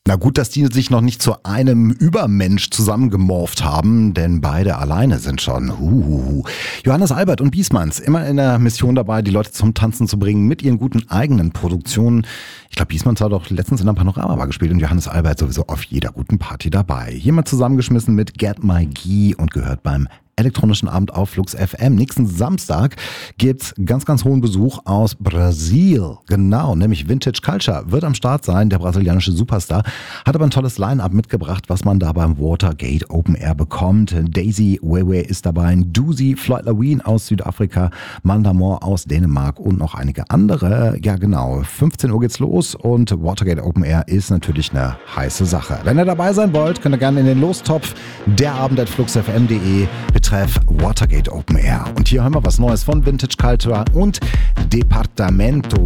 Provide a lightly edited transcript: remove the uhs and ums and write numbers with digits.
Na gut, dass die sich noch nicht zu einem Übermensch zusammengemorpht haben, denn beide alleine sind schon. Johannes Albert und Biesmanns, immer in der Mission dabei, die Leute zum Tanzen zu bringen mit ihren guten eigenen Produktionen. Ich glaube, Biesmanns hat doch letztens in der Panorama gespielt und Johannes Albert sowieso auf jeder guten Party dabei. Hier mal zusammengeschmissen mit Get My Ghee und gehört beim elektronischen Abend auf Flux FM. Nächsten Samstag gibt's ganz hohen Besuch aus Brasil. Genau, nämlich Vintage Culture wird am Start sein. Der brasilianische Superstar hat aber ein tolles Line-Up mitgebracht, was man da beim Watergate Open Air bekommt. Daisy Wewe ist dabei, Doozy, Floyd Lawine aus Südafrika, Mandamore aus Dänemark und noch einige andere. Ja genau, 15 Uhr geht's los und Watergate Open Air ist natürlich eine heiße Sache. Wenn ihr dabei sein wollt, könnt ihr gerne in den Lostopf derabend@fluxfm.de betreff Watergate Open Air. Und hier hören wir was Neues von Vintage Culture und Departamento.